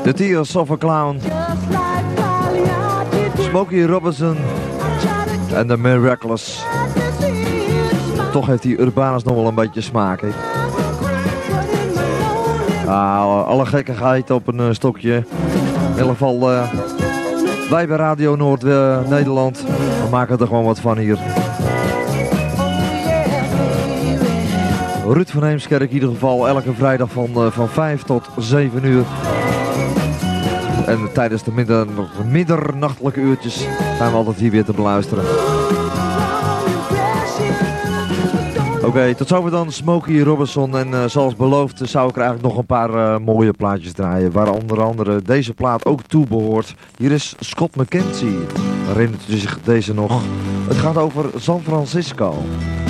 The Tears of a Clown. Smokey Robinson en The Miraculous. Toch heeft die Urbanus nog wel een beetje smaak, hè? Alle gekkigheid op een stokje. In ieder geval, wij bij Radio Noord-Nederland, we maken er gewoon wat van hier. Ruud van Heemskerk in ieder geval elke vrijdag van 5 tot 7 uur. En tijdens de middernachtelijke uurtjes zijn we altijd hier weer te beluisteren. Oké, tot zover dan Smokey Robinson. En zoals beloofd zou ik er eigenlijk nog een paar mooie plaatjes draaien. Waar onder andere deze plaat ook toe behoort. Hier is Scott McKenzie. Herinnert u zich deze nog? Het gaat over San Francisco.